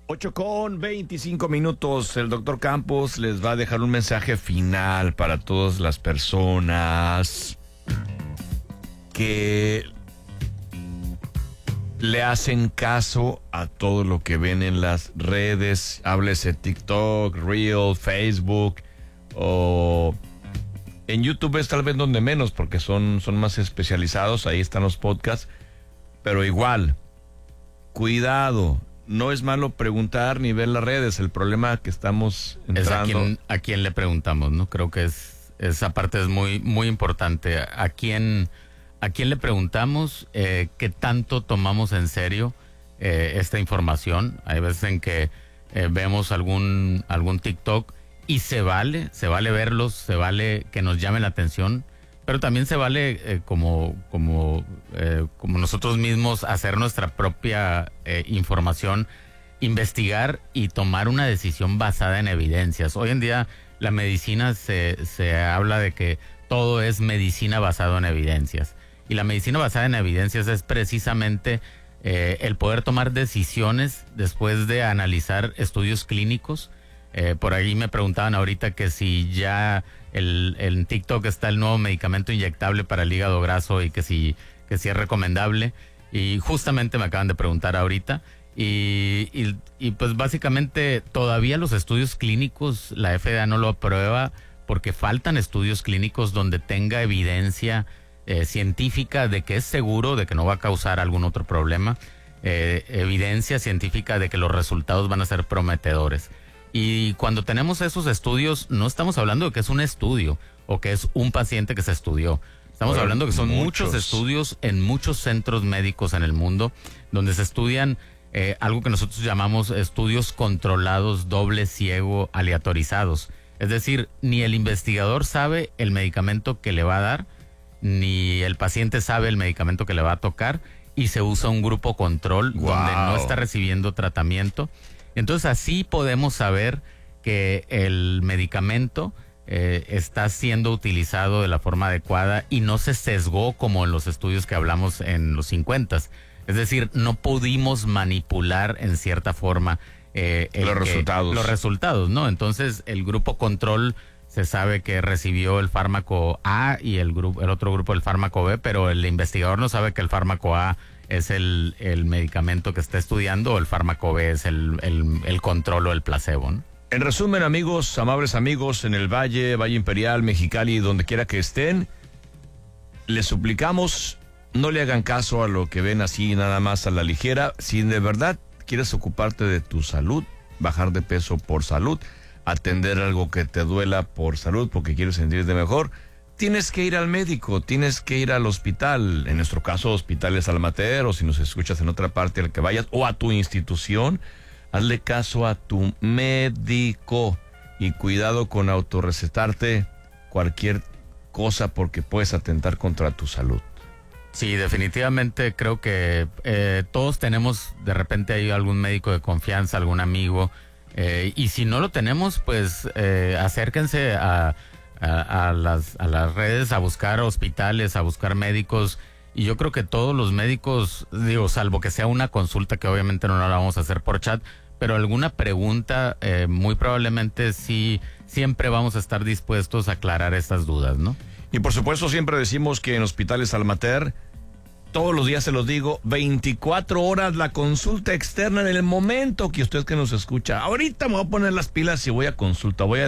8:25. El doctor Campos les va a dejar un mensaje final para todas las personas que le hacen caso a todo lo que ven en las redes, háblese TikTok, Reel, Facebook, o en YouTube es tal vez donde menos, porque son más especializados, ahí están los podcasts, pero igual, cuidado, no es malo preguntar ni ver las redes, el problema que estamos entrando... Es a quién le preguntamos, ¿no? Creo que esa parte es muy, muy importante. ¿A quién le preguntamos qué tanto tomamos en serio esta información? Hay veces en que vemos algún TikTok y se vale verlos, se vale que nos llame la atención, pero también se vale como nosotros mismos hacer nuestra propia información, investigar y tomar una decisión basada en evidencias. Hoy en día la medicina se habla de que todo es medicina basada en evidencias. Y la medicina basada en evidencias es precisamente el poder tomar decisiones después de analizar estudios clínicos. Por ahí me preguntaban ahorita que si ya en TikTok está el nuevo medicamento inyectable para el hígado graso y que si es recomendable. Y justamente me acaban de preguntar ahorita. Y pues básicamente todavía los estudios clínicos, la FDA no lo aprueba porque faltan estudios clínicos donde tenga evidencia científica de que es seguro, de que no va a causar algún otro problema, evidencia científica de que los resultados van a ser prometedores. Y cuando tenemos esos estudios, no estamos hablando de que es un estudio o que es un paciente que se estudió. Estamos hablando de que son muchos estudios en muchos centros médicos en el mundo donde se estudian algo que nosotros llamamos estudios controlados, doble ciego, aleatorizados. Es decir, ni el investigador sabe el medicamento que le va a dar, ni el paciente sabe el medicamento que le va a tocar, y se usa un grupo control donde no está recibiendo tratamiento. Entonces así podemos saber que el medicamento está siendo utilizado de la forma adecuada y no se sesgó como en los estudios que hablamos en los 50s. Es decir, no pudimos manipular en cierta forma los resultados, ¿no? Entonces el grupo control se sabe que recibió el fármaco A y el otro grupo el fármaco B, pero el investigador no sabe que el fármaco A es el medicamento que está estudiando o el fármaco B es el control o el placebo, ¿no? En resumen, amigos, amables amigos, en el Valle Imperial, Mexicali, donde quiera que estén, les suplicamos, no le hagan caso a lo que ven así nada más a la ligera. Si de verdad quieres ocuparte de tu salud, bajar de peso por salud, atender algo que te duela por salud porque quieres sentirte mejor, tienes que ir al médico, tienes que ir al hospital, en nuestro caso hospitales Almater, o si nos escuchas en otra parte al que vayas, o a tu institución, hazle caso a tu médico y cuidado con autorrecetarte cualquier cosa porque puedes atentar contra tu salud. Sí, definitivamente creo que todos tenemos de repente ahí algún médico de confianza, algún amigo, y si no lo tenemos, pues acérquense a las redes, a buscar hospitales, a buscar médicos. Y yo creo que todos los médicos, salvo que sea una consulta que obviamente no la vamos a hacer por chat, pero alguna pregunta, muy probablemente sí, siempre vamos a estar dispuestos a aclarar estas dudas, ¿no? Y por supuesto siempre decimos que en Hospitales Almater, todos los días se los digo, 24 horas la consulta externa en el momento que usted que nos escucha. Ahorita me voy a poner las pilas y voy a consulta, voy a